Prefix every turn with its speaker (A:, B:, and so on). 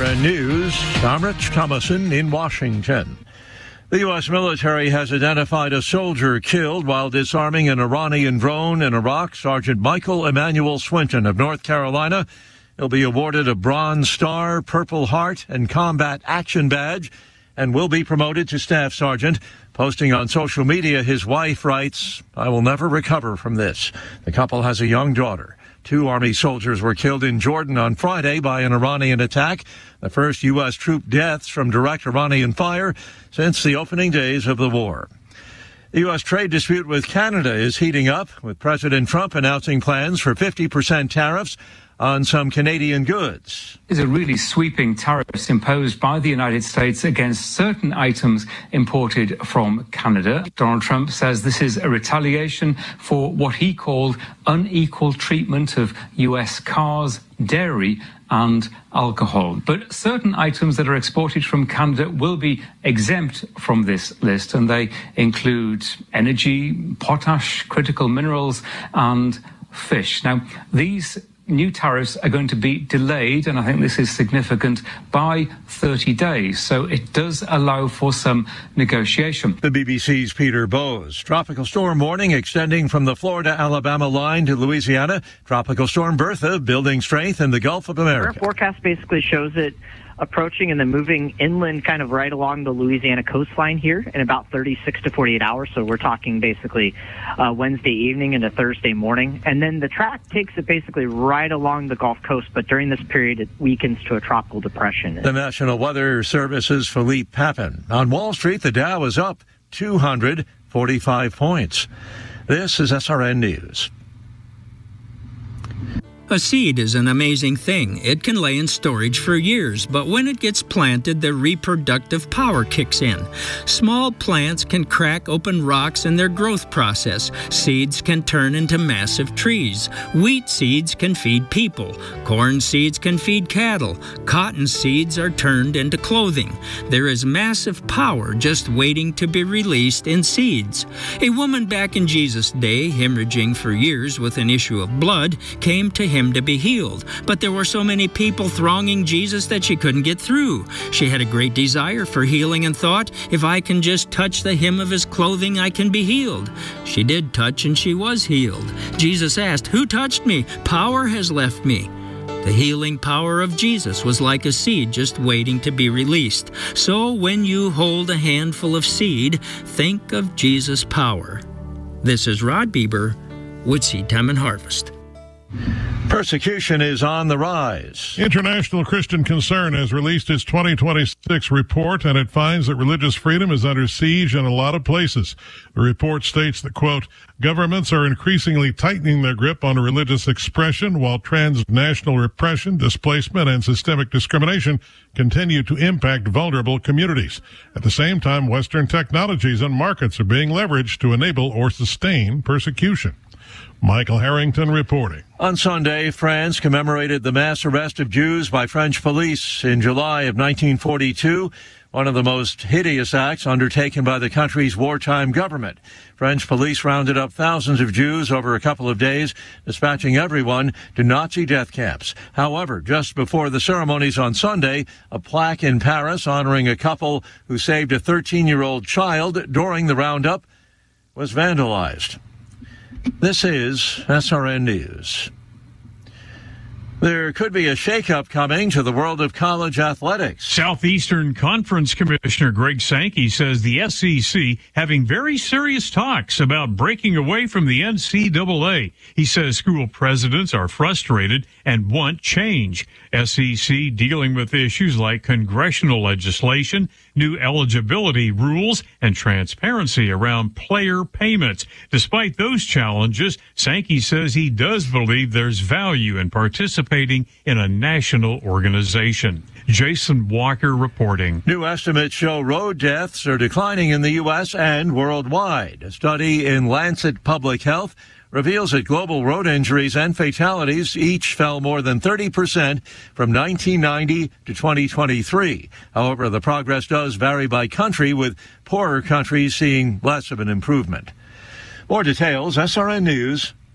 A: SRN News, I'm Rich Thomason in Washington. The U.S. military has identified a soldier killed while disarming an Iranian drone in Iraq, Sergeant Michael Emmanuel Swinton of North Carolina. He'll be awarded a Bronze Star, Purple Heart, and Combat Action Badge, and will be promoted to Staff Sergeant. Posting on social media, his wife writes, "I will never recover from this." The couple has a young daughter. 2 Army soldiers were killed in Jordan on Friday by an Iranian attack, the first U.S. troop deaths from direct Iranian fire since the opening days of the war. The U.S. trade dispute with Canada is heating up, with President Trump announcing plans for 50% tariffs on some Canadian goods.
B: These are really sweeping tariffs imposed by the United States against certain items imported from Canada. Donald Trump says this is a retaliation for what he called unequal treatment of U.S. cars, dairy and alcohol. But certain items that are exported from Canada will be exempt from this list, and they include energy, potash, critical minerals and fish. Now, these new tariffs are going to be delayed, and I think this is significant, by 30 days. So it does allow for some negotiation.
A: The BBC's Peter Bowes. Tropical storm warning extending from the Florida-Alabama line to Louisiana. Tropical storm Bertha building strength in the Gulf of America.
C: Our forecast basically shows it approaching and then moving inland kind of right along the Louisiana coastline here in about 36 to 48 hours. So we're talking basically Wednesday evening into Thursday morning. And then the track takes it basically right along the Gulf Coast. But during this period, it weakens to a tropical depression.
A: The National Weather Service's Philippe Papin. On Wall Street, the Dow is up 245 points. This is SRN News.
D: A seed is an amazing thing. It can lay in storage for years, but when it gets planted, the reproductive power kicks in. Small plants can crack open rocks in their growth process. Seeds can turn into massive trees. Wheat seeds can feed people. Corn seeds can feed cattle. Cotton seeds are turned into clothing. There is massive power just waiting to be released in seeds. A woman back in Jesus' day, hemorrhaging for years with an issue of blood, came to him to be healed. But there were so many people thronging Jesus that she couldn't get through. She had a great desire for healing and thought, if I can just touch the hem of his clothing, I can be healed. She did touch and she was healed. Jesus asked, "Who touched me? Power has left me." The healing power of Jesus was like a seed just waiting to be released. So when you hold a handful of seed, think of Jesus' power. This is Rod Bieber with Seed Time and Harvest.
A: Persecution is on the rise.
E: International Christian Concern has released its 2026 report, and it finds that religious freedom is under siege in a lot of places. The report states that, quote, governments are increasingly tightening their grip on religious expression while transnational repression, displacement, and systemic discrimination continue to impact vulnerable communities. At the same time, Western technologies and markets are being leveraged to enable or sustain persecution. Michael Harrington reporting.
A: On Sunday, France commemorated the mass arrest of Jews by French police in July of 1942, one of the most hideous acts undertaken by the country's wartime government. French police rounded up thousands of Jews over a couple of days, dispatching everyone to Nazi death camps. However, just before the ceremonies on Sunday, a plaque in Paris honoring a couple who saved a 13-year-old child during the roundup was vandalized. This is SRN News. There could be a shakeup coming to the world of college athletics.
F: Southeastern Conference Commissioner Greg Sankey says the SEC having very serious talks about breaking away from the NCAA. He says school presidents are frustrated and want change. SEC dealing with issues like congressional legislation, new eligibility rules, and transparency around player payments. Despite those challenges, Sankey says he does believe there's value in participating in a national organization. Jason Walker reporting.
A: New estimates show road deaths are declining in the U.S. and worldwide. A study in Lancet Public Health reveals that global road injuries and fatalities each fell more than 30% from 1990 to 2023. However, the progress does vary by country, with poorer countries seeing less of an improvement. More details, SRN News.